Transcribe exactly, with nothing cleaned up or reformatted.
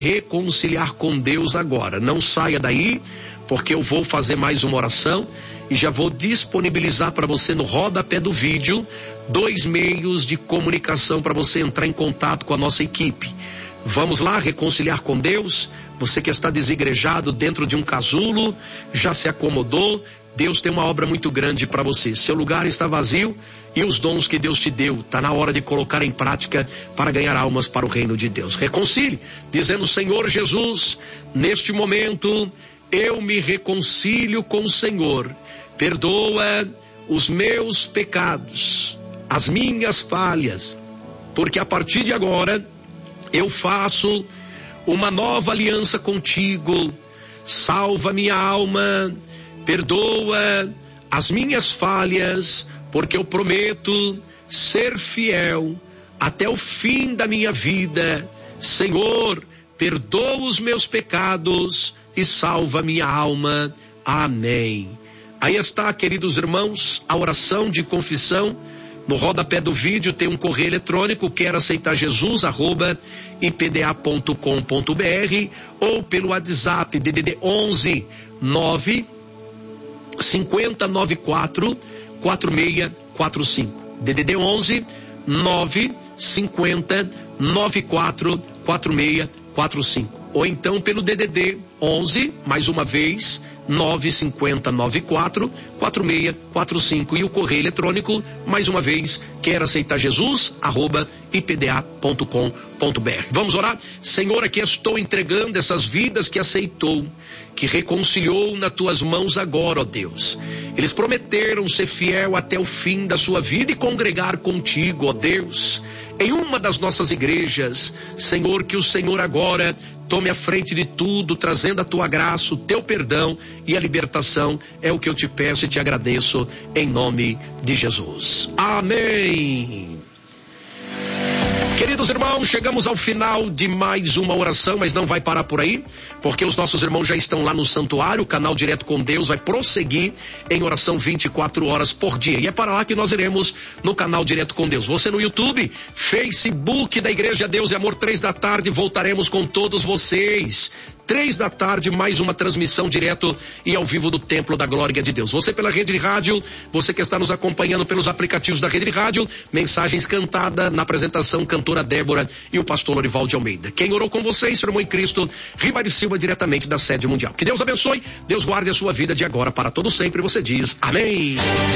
reconciliar com Deus agora. Não saia daí, porque eu vou fazer mais uma oração e já vou disponibilizar para você no rodapé do vídeo dois meios de comunicação para você entrar em contato com a nossa equipe. Vamos lá reconciliar com Deus. Você que está desigrejado dentro de um casulo, já se acomodou, Deus tem uma obra muito grande para você. Seu lugar está vazio e os dons que Deus te deu, está na hora de colocar em prática para ganhar almas para o reino de Deus. Reconcilie, dizendo: Senhor Jesus, neste momento eu me reconcilio com o Senhor. Perdoa os meus pecados, as minhas falhas, porque a partir de agora eu faço uma nova aliança contigo. Salva minha alma, perdoa as minhas falhas, porque eu prometo ser fiel até o fim da minha vida. Senhor, perdoa os meus pecados e salva minha alma. Amém. Aí está, queridos irmãos, a oração de confissão. No rodapé do vídeo tem um correio eletrônico, quer aceitar Jesus, arroba ipda ponto com ponto br, ou pelo WhatsApp D D D onze nove cinquenta noventa e quatro quarenta e seis quarenta e cinco. D D D onze nove cinquenta noventa e quatro quarenta e seis quarenta e cinco. Ou então pelo D D D onze, mais uma vez, nove cinquenta noventa e quatro quarenta e seis quarenta e cinco. E o correio eletrônico, mais uma vez, quer aceitar Jesus, arroba ipda ponto com ponto br. Vamos orar? Senhor, aqui estou entregando essas vidas que aceitou, que reconciliou nas tuas mãos agora, ó Deus. Eles prometeram ser fiel até o fim da sua vida e congregar contigo, ó Deus, em uma das nossas igrejas. Senhor, que o Senhor agora tome a frente de tudo, trazendo a tua graça, o teu perdão e a libertação. É o que eu te peço e te agradeço em nome de Jesus. Amém. Queridos irmãos, chegamos ao final de mais uma oração, mas não vai parar por aí, porque os nossos irmãos já estão lá no santuário. O canal Direto com Deus vai prosseguir em oração vinte e quatro horas por dia. E é para lá que nós iremos no canal Direto com Deus. Você no YouTube, Facebook da Igreja Deus e Amor, três da tarde, voltaremos com todos vocês. Três da tarde, mais uma transmissão direto e ao vivo do Templo da Glória de Deus. Você pela rede de rádio, você que está nos acompanhando pelos aplicativos da rede de rádio, mensagens cantadas na apresentação, cantora Débora e o pastor Lorival de Almeida. Quem orou com vocês, seu irmão em Cristo, Ribário Silva, diretamente da sede mundial. Que Deus abençoe, Deus guarde a sua vida de agora para todo sempre. Você diz amém.